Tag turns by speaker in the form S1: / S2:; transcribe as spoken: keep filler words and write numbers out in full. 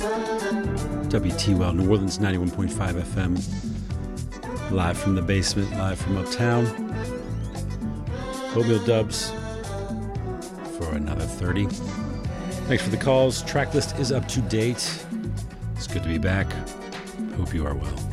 S1: W T Well, New Orleans, ninety-one point five F M. Live from the basement, live from uptown. Oatmeal Dubs for another thirty. Thanks for the calls. Track list is up to date. It's good to be back. Hope you are well.